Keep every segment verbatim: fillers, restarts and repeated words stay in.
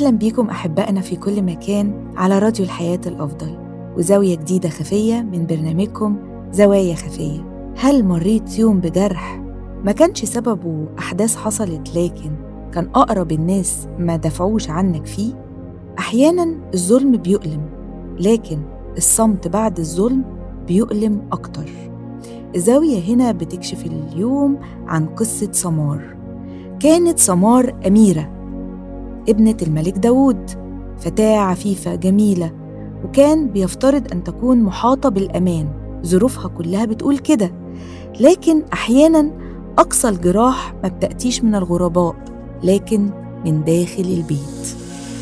أهلا بيكم أحبائنا في كل مكان على راديو الحياة الأفضل وزاوية جديدة خفية من برنامجكم زوايا خفية. هل مريت يوم بجرح ما كانش سببه أحداث حصلت لكن كان أقرب الناس ما دفعوش عنك فيه؟ أحياناً الظلم بيؤلم، لكن الصمت بعد الظلم بيؤلم أكتر. الزاوية هنا بتكشف اليوم عن قصة سمار. كانت سمار أميرة ابنة الملك داود، فتاة عفيفة جميلة، وكان بيفترض أن تكون محاطة بالأمان. ظروفها كلها بتقول كده، لكن أحياناً أقصى الجراح ما بتأتيش من الغرباء لكن من داخل البيت.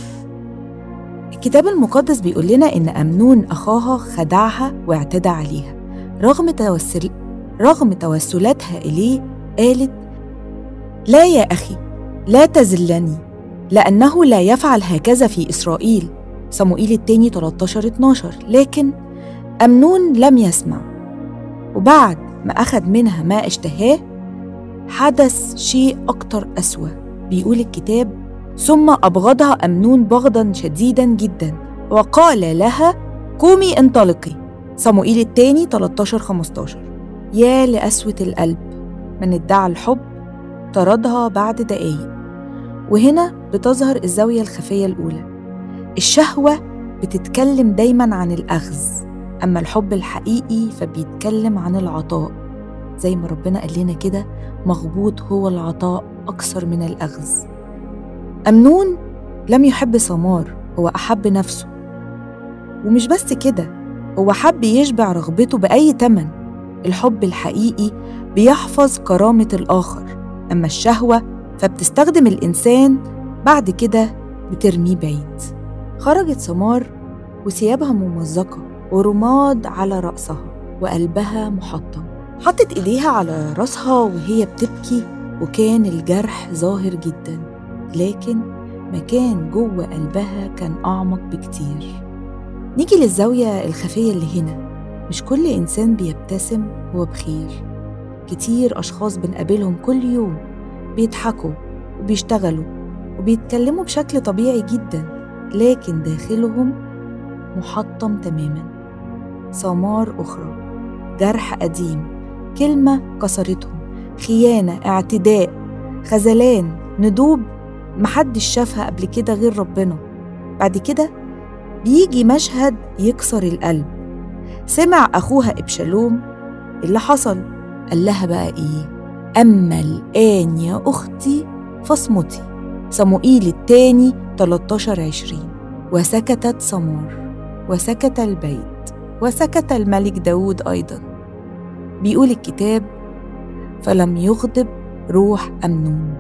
الكتاب المقدس بيقول لنا إن أمنون أخاها خدعها واعتدى عليها. رغم توسل رغم توسلاتها إليه قالت: لا يا أخي، لا تذلني، لأنه لا يفعل هكذا في إسرائيل. صموئيل الثاني ثلاثة عشر اثناشر. لكن أمنون لم يسمع، وبعد ما أخذ منها ما اشتهاه حدث شيء أكتر أسوأ. بيقول الكتاب: ثم أبغضها أمنون بغضاً شديداً جداً وقال لها: قومي انطلقي. صموئيل الثاني ثلاثة عشر خمسة عشر. يا لقسوة القلب، من ادعى الحب طردها بعد دقايق. وهنا بتظهر الزاوية الخفية الأولى. الشهوة بتتكلم دايماً عن الأخذ، أما الحب الحقيقي فبيتكلم عن العطاء. زي ما ربنا قال لنا كده: مغبوط هو العطاء أكثر من الأخذ. أمنون لم يحب سمار، هو أحب نفسه. ومش بس كده، هو حب يشبع رغبته بأي تمن. الحب الحقيقي بيحفظ كرامة الآخر، أما الشهوة فبتستخدم الإنسان بعد كده بترميه بعيد. خرجت سمار وثيابها ممزقة ورماد على رأسها وقلبها محطم. حطت إيديها على رأسها وهي بتبكي، وكان الجرح ظاهر جدا، لكن مكان جوه قلبها كان أعمق بكتير. نيجي للزاوية الخفية اللي هنا. مش كل إنسان بيبتسم هو بخير. كتير أشخاص بنقابلهم كل يوم بيضحكوا وبيشتغلوا وبيتكلموا بشكل طبيعي جدا، لكن داخلهم محطم تماما. سمار أخرى، جرح قديم، كلمة كسرتهم، خيانة، اعتداء، خذلان، ندوب محدش شافها قبل كده غير ربنا. بعد كده بيجي مشهد يكسر القلب. سمع أخوها إبشالوم اللي حصل، قال لها بقى إيه؟ أما الآن يا أختي فاصمتي. صموئيل الثاني ثلاثة عشر عشرين. وسكتت سمار وسكت البيت وسكت الملك داود أيضا. بيقول الكتاب: فلم يغضب روح أمنون.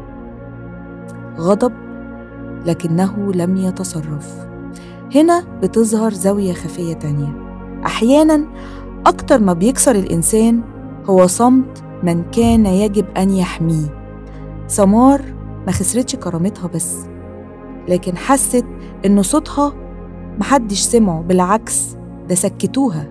غضب لكنه لم يتصرف. هنا بتظهر زاوية خفية تانية. أحياناً أكتر ما بيكسر الإنسان هو صمت من كان يجب أن يحميه. سمار ما خسرتش كرامتها بس، لكن حست إن صوتها محدش سمعه، بالعكس ده سكتوها.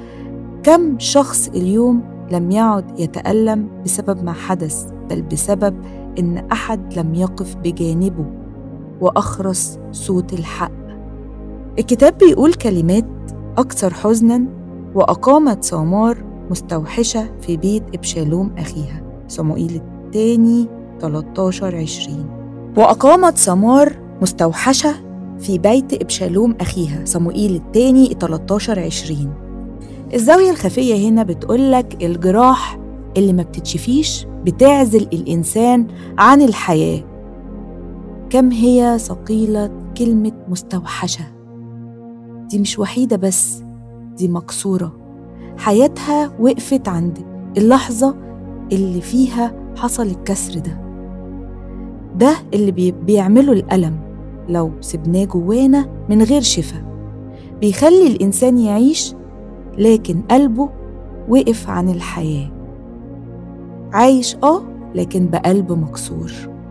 كم شخص اليوم لم يعد يتألم بسبب ما حدث، بل بسبب إن أحد لم يقف بجانبه وأخرس صوت الحق. الكتاب بيقول كلمات أكثر حزناً: وأقامت سمار مستوحشة في بيت إبشالوم أخيها. صموئيل الثاني ثلاثة عشر عشرين. وأقامت سمار مستوحشة في بيت إبشالوم أخيها. صموئيل الثاني ثلاثة عشر عشرين. الزاوية الخفية هنا بتقولك الجراح اللي ما بتتشفيش بتعزل الإنسان عن الحياة. كم هي ثقيلة كلمة مستوحشة. دي مش وحيدة بس، دي مكسورة. حياتها وقفت عند اللحظة اللي فيها حصل الكسر ده. ده اللي بي بيعمله الألم لو سبناه جوانا من غير شفا. بيخلي الإنسان يعيش لكن قلبه وقف عن الحياة. عايش آه لكن بقلب مكسور.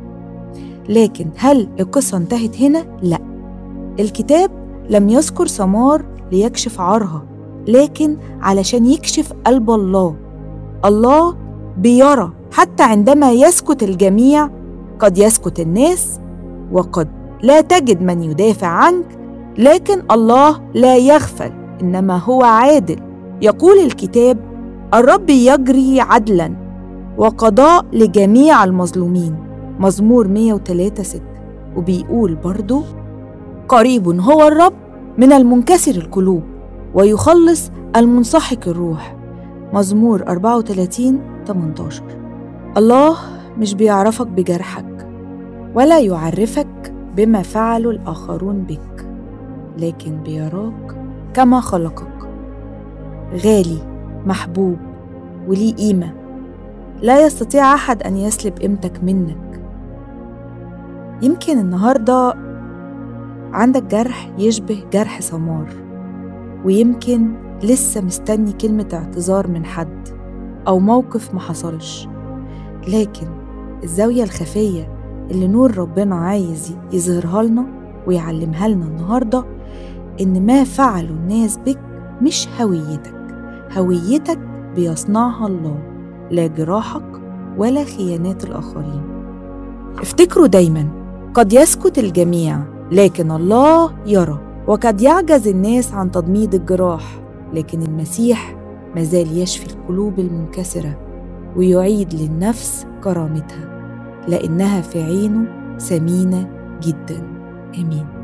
لكن هل القصة انتهت هنا؟ لا. الكتاب لم يذكر سمار ليكشف عارها، لكن علشان يكشف قلب الله. الله بيرى حتى عندما يسكت الجميع. قد يسكت الناس وقد لا تجد من يدافع عنك، لكن الله لا يغفل، إنما هو عادل. يقول الكتاب: الرب يجري عدلاً وقضاء لجميع المظلومين، مزمور مية وتلاتة ستة. وبيقول برضو: قريب هو الرب من المنكسر القلوب ويخلص المنسحق الروح، مزمور أربعة وتلاتين تمنتاشر. الله مش بيعرفك بجرحك ولا يعرفك بما فعله الآخرون بك، لكن بيراك كما خلقك، غالي محبوب وليه قيمة لا يستطيع أحد أن يسلب قيمتك منك. يمكن النهاردة عندك جرح يشبه جرح سمار، ويمكن لسه مستني كلمة اعتذار من حد أو موقف ما حصلش، لكن الزاوية الخفية اللي نور ربنا عايز يظهرها لنا ويعلمها لنا النهاردة إن ما فعله الناس بك مش هويتك، هويتك بيصنعها الله، لا جراحك ولا خيانات الآخرين. افتكروا دايما: قد يسكت الجميع لكن الله يرى، وقد يعجز الناس عن تضميد الجراح، لكن المسيح مازال يشفي القلوب المنكسرة ويعيد للنفس كرامتها، لأنها في عينه ثمينة جدا. آمين.